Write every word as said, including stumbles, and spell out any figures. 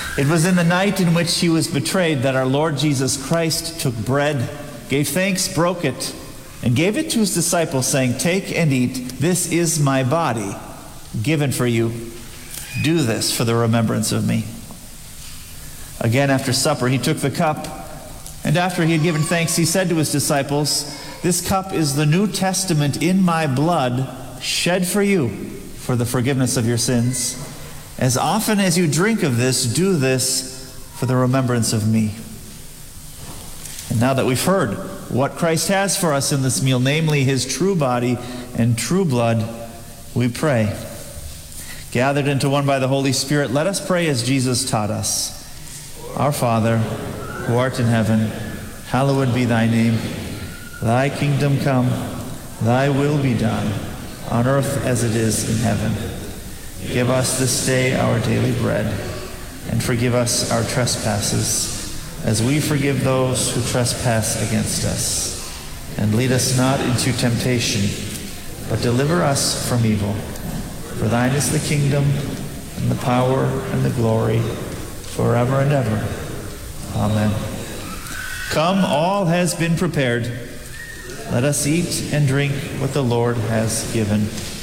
It was in the night in which he was betrayed that our Lord Jesus Christ took bread, gave thanks, broke it, and gave it to his disciples, saying, "Take and eat. This is my body, given for you. Do this for the remembrance of me." Again, after supper, he took the cup, and after he had given thanks, he said to his disciples, "This cup is the New Testament in my blood, shed for you for the forgiveness of your sins. As often as you drink of this, do this for the remembrance of me." And now that we've heard what Christ has for us in this meal, namely his true body and true blood, we pray. Gathered into one by the Holy Spirit, let us pray as Jesus taught us. Our Father, who art in heaven, hallowed be thy name. Thy kingdom come, thy will be done, on earth as it is in heaven. Give us this day our daily bread, and forgive us our trespasses, as we forgive those who trespass against us. And lead us not into temptation, but deliver us from evil. For thine is the kingdom, and the power, and the glory, forever and ever. Amen. Come, all has been prepared. Let us eat and drink what the Lord has given.